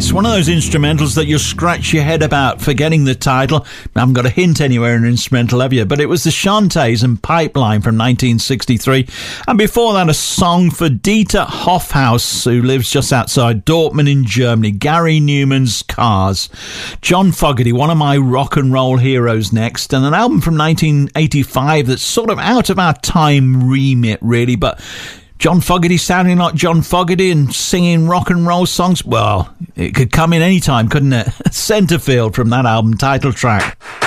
It's one of those instrumentals that you'll scratch your head about forgetting the title. I haven't got a hint anywhere in an instrumental, have you? But it was the Shantays and Pipeline from 1963. And before that, a song for Dieter Hoffhaus, who lives just outside Dortmund in Germany. Gary Newman's Cars. John Fogerty, one of my rock and roll heroes, next. And an album from 1985 that's sort of out of our time remit, really, but John Fogerty sounding like John Fogerty and singing rock and roll songs, well, it could come in any time, couldn't it? Centerfield from that album title track.